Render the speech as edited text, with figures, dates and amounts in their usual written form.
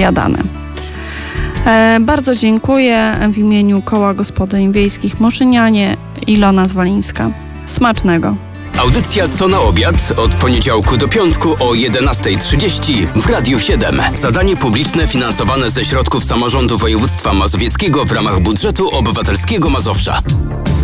zjadane. Bardzo dziękuję w imieniu Koła Gospodyń Wiejskich Moszynianie, Ilona Zwalińska. Smacznego. Audycja Co na obiad od poniedziałku do piątku o 11:30 w Radiu 7. Zadanie publiczne finansowane ze środków samorządu województwa mazowieckiego w ramach budżetu obywatelskiego Mazowsza.